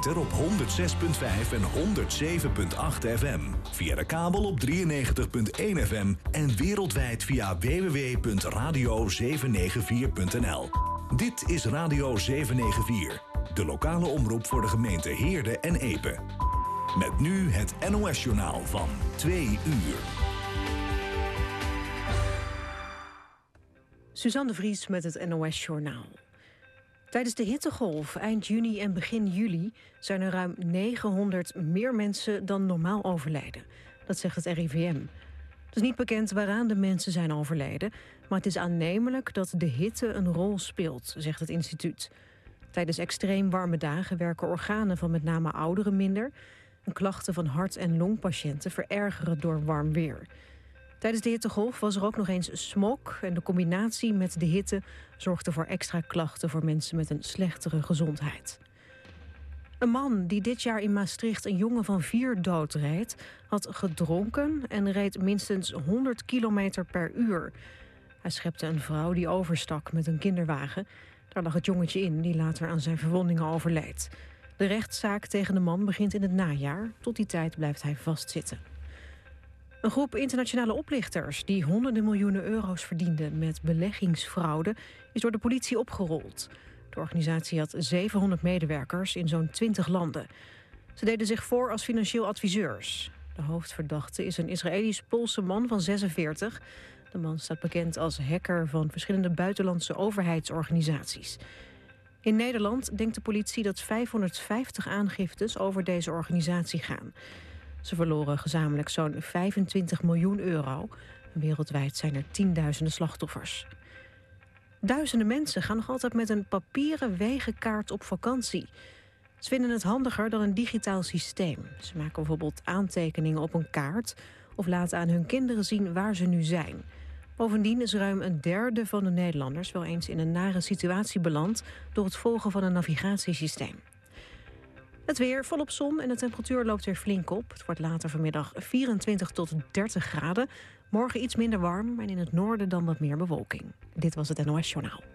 ether op 106.5 en 107.8 FM. Via de kabel op 93.1 FM en wereldwijd via www.radio794.nl. Dit is Radio 794, de lokale omroep voor de gemeente Heerde en Epe. Met nu het NOS-journaal van 2 uur. Suzanne de Vries met het NOS-journaal. Tijdens de hittegolf eind juni en begin juli zijn er ruim 900 meer mensen dan normaal overlijden. Dat zegt het RIVM. Het is niet bekend waaraan de mensen zijn overleden, maar het is aannemelijk dat de hitte een rol speelt, zegt het instituut. Tijdens extreem warme dagen werken organen van met name ouderen minder en klachten van hart- en longpatiënten verergeren door warm weer. Tijdens de hittegolf was er ook nog eens smog en de combinatie met de hitte zorgde voor extra klachten voor mensen met een slechtere gezondheid. Een man die dit jaar in Maastricht een jongen van 4 doodreed, had gedronken en reed minstens 100 kilometer per uur. Hij schepte een vrouw die overstak met een kinderwagen. Daar lag het jongetje in, die later aan zijn verwondingen overleed. De rechtszaak tegen de man begint in het najaar. Tot die tijd blijft hij vastzitten. Een groep internationale oplichters die honderden miljoenen euro's verdienden met beleggingsfraude is door de politie opgerold. De organisatie had 700 medewerkers in zo'n 20 landen. Ze deden zich voor als financieel adviseurs. De hoofdverdachte is een Israëlisch-Poolse man van 46. De man staat bekend als hacker van verschillende buitenlandse overheidsorganisaties. In Nederland denkt de politie dat 550 aangiftes over deze organisatie gaan. Ze verloren gezamenlijk zo'n 25 miljoen euro. Wereldwijd zijn er tienduizenden slachtoffers. Duizenden mensen gaan nog altijd met een papieren wegenkaart op vakantie. Ze vinden het handiger dan een digitaal systeem. Ze maken bijvoorbeeld aantekeningen op een kaart of laten aan hun kinderen zien waar ze nu zijn. Bovendien is ruim een derde van de Nederlanders wel eens in een nare situatie beland door het volgen van een navigatiesysteem. Het weer volop zon en de temperatuur loopt weer flink op. Het wordt later vanmiddag 24 tot 30 graden. Morgen iets minder warm en in het noorden dan wat meer bewolking. Dit was het NOS Journaal.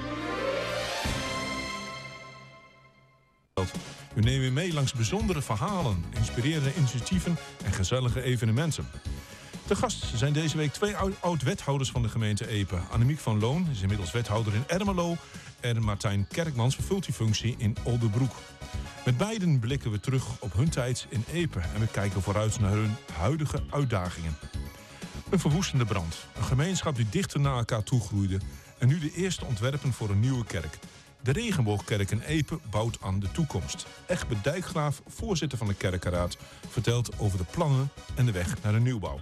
We nemen u mee langs bijzondere verhalen, inspirerende initiatieven en gezellige evenementen. Te gast zijn deze week 2 oud-wethouders van de gemeente Epe. Annemiek van Loon is inmiddels wethouder in Ermelo en Martijn Kerkmans vervult die functie in Oldenbroek. Met beiden blikken we terug op hun tijd in Epe en we kijken vooruit naar hun huidige uitdagingen. Een verwoestende brand, een gemeenschap die dichter naar elkaar toegroeide en nu de eerste ontwerpen voor een nieuwe kerk. De Regenboogkerk in Epe bouwt aan de toekomst. Egbe Dijkgraaf, voorzitter van de kerkenraad, vertelt over de plannen en de weg naar de nieuwbouw.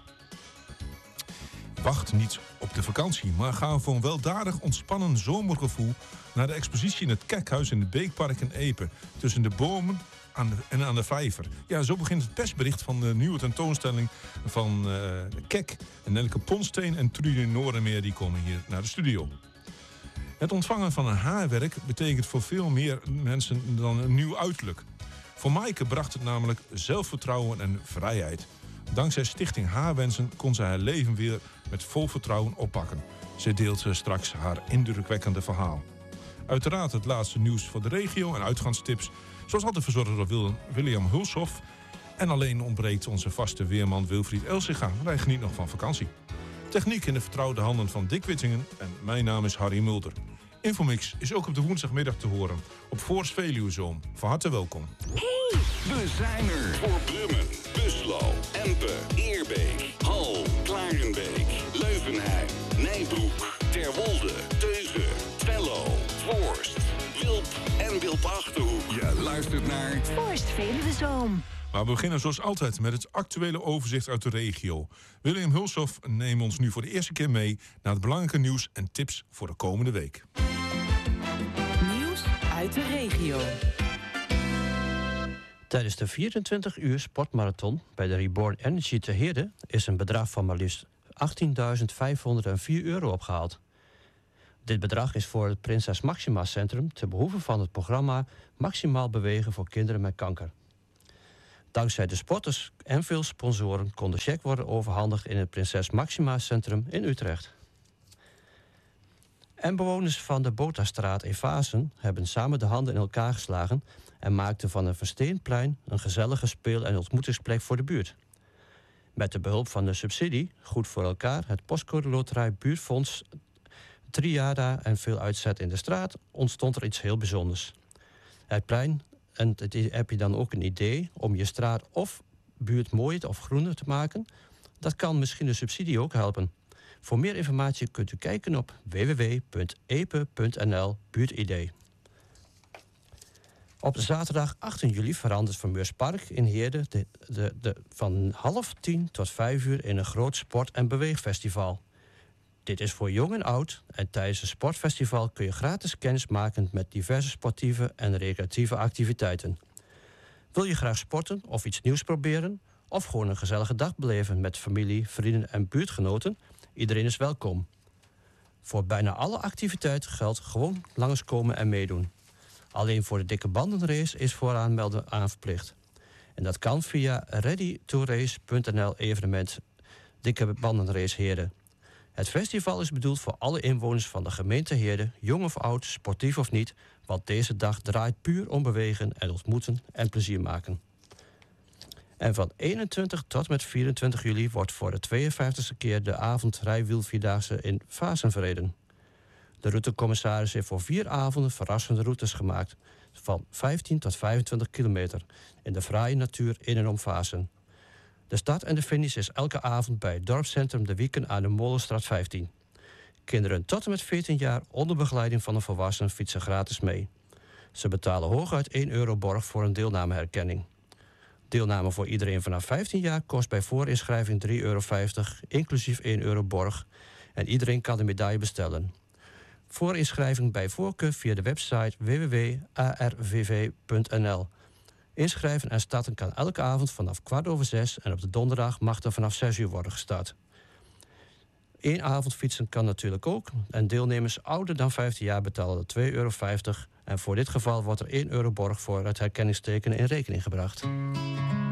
Wacht niet op de vakantie, maar ga voor een weldadig ontspannen zomergevoel naar de expositie in het Kekhuis in het Beekpark in Epe. Tussen de bomen en aan de vijver. Ja, zo begint het persbericht van de nieuwe tentoonstelling van Kek. En Nelke Ponsteen en Trudy Noordermeer die komen hier naar de studio. Het ontvangen van een haarwerk betekent voor veel meer mensen dan een nieuw uiterlijk. Voor Maaike bracht het namelijk zelfvertrouwen en vrijheid. Dankzij Stichting Haarwensen kon zij haar leven weer met vol vertrouwen oppakken. Ze deelt straks haar indrukwekkende verhaal. Uiteraard het laatste nieuws voor de regio en uitgangstips. Zoals altijd verzorgd door William Hulshoff. En alleen ontbreekt onze vaste weerman Wilfried Elsinga. Hij geniet nog van vakantie. Techniek in de vertrouwde handen van Dick Wittingen. En mijn naam is Harry Mulder. Infomix is ook op de woensdagmiddag te horen. Op Voorst Veluwezoom. Van harte welkom. Hey! We zijn er voor Brummen, Buslo, Empe, Eerbeek, Hal, Klarenbeek, Leuvenheim, Nijbroek, Terwolde, Teugen, Twello, Voorst, Wilp en Wilp-Achterhoek. Je luistert naar Voorst Veluwezoom. Maar we beginnen zoals altijd met het actuele overzicht uit de regio. William Hulshoff neemt ons nu voor de eerste keer mee naar het belangrijke nieuws en tips voor de komende week. Nieuws uit de regio. Tijdens de 24 uur sportmarathon bij de Reborn Energy te Heerde is een bedrag van maar liefst €18.504 opgehaald. Dit bedrag is voor het Prinses Maxima Centrum te behoeve van het programma Maximaal Bewegen voor Kinderen met Kanker. Dankzij de sporters en veel sponsoren kon de cheque worden overhandigd in het Prinses Maxima Centrum in Utrecht. En bewoners van de Botastraat in Vaassen hebben samen de handen in elkaar geslagen en maakten van een versteenplein een gezellige speel- en ontmoetingsplek voor de buurt. Met de behulp van de subsidie Goed voor elkaar, het Postcode Loterij Buurtfonds, Triada en veel uitzet in de straat ontstond er iets heel bijzonders. Het plein, en heb je dan ook een idee om je straat of buurt mooier of groener te maken? Dat kan misschien de subsidie ook helpen. Voor meer informatie kunt u kijken op www.epe.nl buurtidee. Op zaterdag 18 juli verandert Vermeurspark in Heerde van 9:30 tot 17:00 in een groot sport- en beweegfestival. Dit is voor jong en oud en tijdens het sportfestival kun je gratis kennis maken met diverse sportieve en recreatieve activiteiten. Wil je graag sporten of iets nieuws proberen? Of gewoon een gezellige dag beleven met familie, vrienden en buurtgenoten? Iedereen is welkom. Voor bijna alle activiteiten geldt gewoon langskomen en meedoen. Alleen voor de dikke bandenrace is vooraanmelden aanverplicht. En dat kan via readytorace.nl evenement Dikke Bandenrace Heerde. Het festival is bedoeld voor alle inwoners van de gemeente Heerde, jong of oud, sportief of niet, want deze dag draait puur om bewegen en ontmoeten en plezier maken. En van 21 tot met 24 juli wordt voor de 52e keer de avondrijwielvierdaagse in Vaassen verreden. De routencommissaris heeft voor 4 avonden verrassende routes gemaakt van 15 tot 25 kilometer in de fraaie natuur in en om Vaassen. De start en de finish is elke avond bij het dorpscentrum De Wieken aan de Molenstraat 15. Kinderen tot en met 14 jaar onder begeleiding van een volwassene fietsen gratis mee. Ze betalen hooguit €1 borg voor een deelnameherkenning. Deelname voor iedereen vanaf 15 jaar kost bij voorinschrijving €3,50, inclusief €1 borg. En iedereen kan de medaille bestellen. Voorinschrijving bij voorkeur via de website www.arvv.nl. Inschrijven en starten kan elke avond vanaf 6:15 en op de donderdag mag er vanaf 6:00 worden gestart. 1 avond fietsen kan natuurlijk ook. En deelnemers ouder dan 15 jaar betalen €2,50. En voor dit geval wordt er €1 borg voor het herkenningstekenen in rekening gebracht.